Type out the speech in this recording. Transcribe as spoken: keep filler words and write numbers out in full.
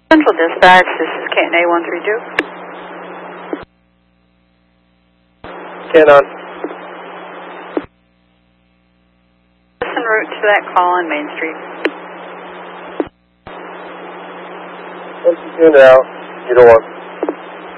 Central Dispatch, this is Canton A one three two. Canton. En route to that call on Main Street. Once you tune it out, you don't want